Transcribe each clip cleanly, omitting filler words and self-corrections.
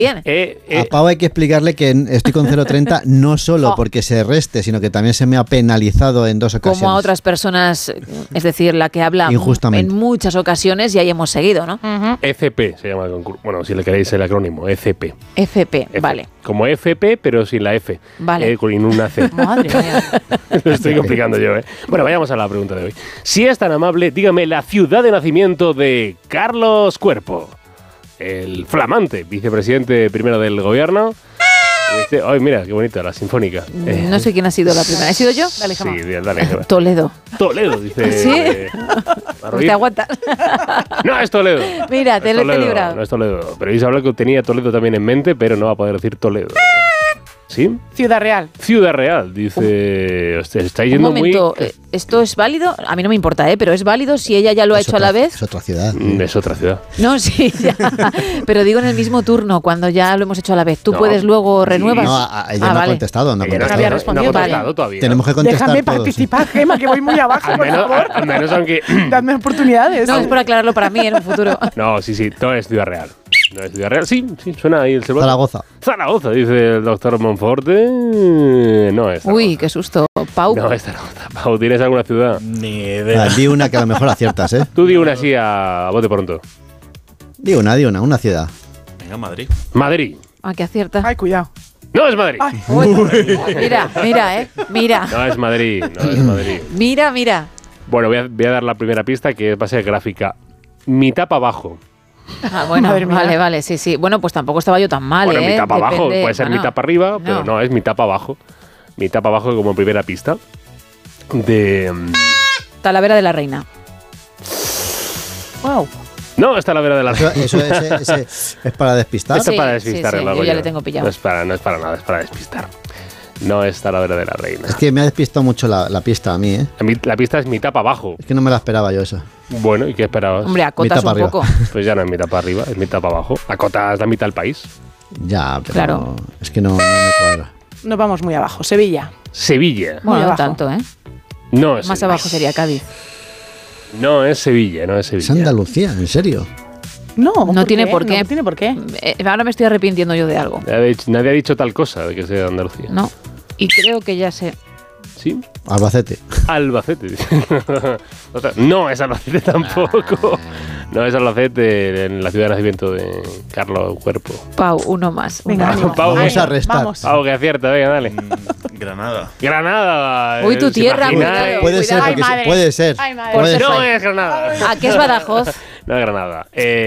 A Pau hay que explicarle que estoy con 0,30 no solo porque se reste, sino que también se me ha penalizado en 2 ocasiones. Como a otras personas, es decir, la que habla en muchas ocasiones y ahí hemos seguido, ¿no? FP se llama el concurso. Bueno, si le queréis el acrónimo, FP. FP, vale. Como FP, pero sin la F. Vale. Con una C. Madre mía. Lo estoy complicando yo, ¿eh? Bueno, vayamos a la pregunta de hoy. Si es tan amable, dígame la ciudad de nacimiento de Carlos Cuerpo, el flamante vicepresidente primero del gobierno. Ay, mira, qué bonita, la sinfónica. No sé quién ha sido la primera. ¿He sido yo? Dale, sí, dale. Toledo. Toledo, dice. ¿Sí? Pues te aguantas. No, es Toledo. Mira, te lo he librado. No es Toledo. Pero Isa habla que tenía Toledo también en mente, pero no va a poder decir Toledo. ¿Sí? Ciudad Real. Ciudad Real, dice. Está yendo un momento, muy. ¿esto es válido? A mí no me importa, pero ¿es válido si ella ya lo ha hecho a la vez? Es otra ciudad. Es otra ciudad. No, sí, ya. Pero digo en el mismo turno, cuando ya lo hemos hecho a la vez. ¿Tú puedes luego renuevas? No, ella no ha contestado. No había respondido. No ha contestado todavía. Tenemos que contestar. Déjame participar, Gemma, que voy muy abajo, por favor. Al menos aunque. Dadme oportunidades. No, es por aclararlo para mí en un futuro. No, sí, no es Ciudad Real. No es Ciudad Real. Sí, suena ahí el celular. Zaragoza, dice el doctor Monforte. No es Zaragoza. Uy, qué susto. Pau. No es Zaragoza. Pau, ¿tienes alguna ciudad? Ni idea. Di una que a lo mejor aciertas, ¿eh? Tú di una así a bote pronto. Di una ciudad. Venga, Madrid. Madrid. Ah, que acierta. Ay, cuidado. No es Madrid. Mira. No es Madrid. Mira. Bueno, voy a dar la primera pista que va a ser gráfica. Mitad para abajo. Ah, bueno, vale, sí. Bueno, pues tampoco estaba yo tan mal, bueno, mitad para abajo, Depende, puede ser mitad para arriba, pero no, es mitad para abajo. Mitad para abajo como primera pista. Talavera de la Reina. Wow. No, es Talavera de la Reina. Eso es para despistar. Esto es para despistar. Sí, yo ya le tengo pillado. No es para nada, es para despistar. No es Talavera de la Reina. Es que me ha despistado mucho la pista a mí, ¿eh? La pista es mitad para abajo. Es que no me la esperaba yo esa. Bueno, ¿y qué esperabas? Hombre, acotas un poco. Pues ya no es mitad para arriba, es mitad para abajo. Acotas la mitad del país. Ya, pero claro. Es que no me cuadra. Nos vamos muy abajo. Sevilla. Bueno, no tanto, ¿eh? No es Más Sevilla. abajo sería Cádiz. No es Sevilla. Es Andalucía, ¿en serio? No tiene por qué. No tiene por qué. Ahora me estoy arrepintiendo yo de algo. Nadie ha dicho tal cosa de que sea Andalucía. No. Y creo que ya sé. ¿Sí? Albacete. No es Albacete tampoco. No es Albacete, en la ciudad de nacimiento de Carlos Cuerpo. Pau, uno más. Venga, Pau, vamos a restar. Pau, que acierta, venga, dale. Granada. Uy, tu tierra, cuidado. Puede ser, porque puede ser. Ay, madre. Puede ser. No es Granada. ¿A qué es Badajoz? No es Granada.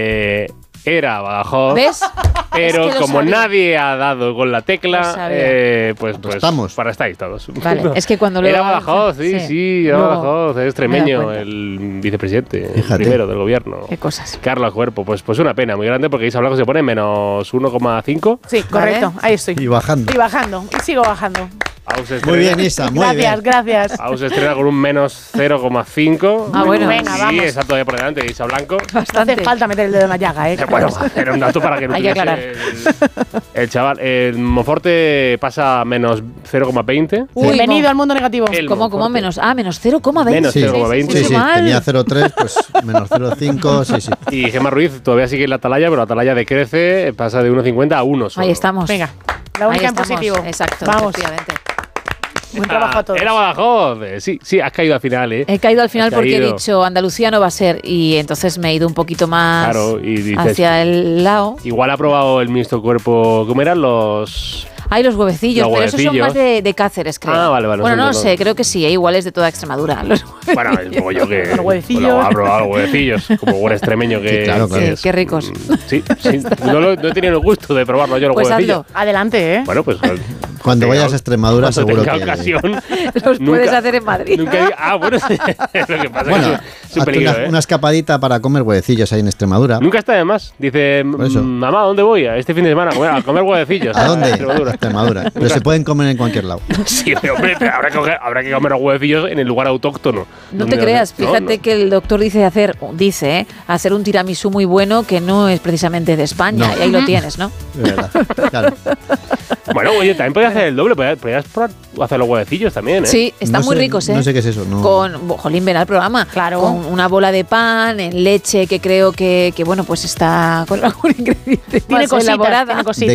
Era Badajoz. ¿Ves? Pero Es que lo como sabía. nadie ha dado con la Lo tecla, sabía. pues estamos. para estáis todos. Vale, es que cuando lo Era Badajoz, sí, era Luego Badajoz, es me he extremeño, dado cuenta. el vicepresidente, el Fíjate. primero del gobierno. Qué cosas. Carlos Cuerpo, pues una pena muy grande porque Isa Blanco se pone menos 1,5. Sí, correcto. Ahí estoy. Y bajando. Y bajando. Y sigo bajando. Muy bien, Isa, muy bien. Gracias. Aus se estrena con un menos 0,5. Ah, bueno. Venga, sí, vamos. está todavía por delante, Isa Blanco. No Bastante. hace falta meter el dedo en la llaga, ¿eh? Bueno, era un dato para que no Hay que tuviese aclarar. el chaval. El Monforte pasa a menos 0,20. Bienvenido al mundo negativo. ¿Cómo Monforte. menos? Ah, menos 0,20. Menos Sí, 0,20. sí, Mal. tenía 0,3, pues menos 0,5, sí. Y Gemma Ruiz todavía sigue en la atalaya, pero la atalaya decrece, pasa de 1,50 a 1 solo. Ahí estamos. Venga, la única Ahí en estamos. positivo. Exacto, Vamos. efectivamente. Buen trabajo a todos. Era Badajoz. Sí, has caído al final, ¿eh? He caído al final Has porque he caído. dicho Andalucía no va a ser y entonces me he ido un poquito más Claro, y dices, hacia el lado. igual ha probado el ministro Cuerpo. ¿Cómo eran los...? Hay los huevecillos, Los pero esos son huevecillos. más de Cáceres, creo. Ah, vale. Bueno, no sé, sé, creo que sí, igual es de toda Extremadura. Los Bueno, es como yo que... Los huevecillos. Bueno, ha probado los huevecillos, como buen extremeño que... Sí, claro. Sí, qué ricos. Sí. No he tenido el gusto de probarlo yo los Pues huevecillos. hazlo. Adelante, ¿eh? Bueno, pues... Cuando vayas a Extremadura cuando seguro tenga que... ocasión... Los Nunca- puedes hacer en Madrid. Bueno, lo que pasa Bueno, es que es un hazte peligro, una escapadita para comer huevecillos ahí en Extremadura. Nunca está de más. Dice, Por eso. mamá, ¿dónde voy? Este fin de semana a comer huevecillos. ¿A dónde? Extremadura. Extremadura. Pero se pueden comer en cualquier lado. Sí, hombre, pero habrá que comer los huevecillos en el lugar autóctono. No te creas, fíjate que el doctor dice hacer un tiramisú muy bueno que no es precisamente de España, No. y ahí lo tienes, ¿no? De verdad, claro. Bueno, oye, también podías hacer el doble, podías probar hacer los huevecillos también, ¿eh? Sí, están muy ricos, ¿eh? No sé qué es eso, no. Jolín, ven al programa. Claro. Con una bola de pan, en leche, que creo que bueno, pues está con algún ingrediente Tiene más cositas, elaborada. tiene cositas.